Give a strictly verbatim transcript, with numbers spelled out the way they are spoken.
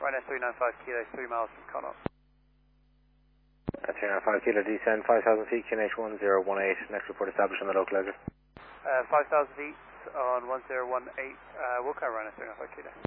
Ryanair three nine five Kilo, three miles from Connaught. Uh, three nine five Kilo, descend five thousand feet, Q N H one zero one eight, next report established on the local exit. Uh, five thousand feet on one zero one eight, uh, Wilco, Ryanair three nine five Kilo.